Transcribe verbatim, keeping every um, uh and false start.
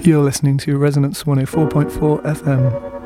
You're listening to Resonance one oh four point four F M.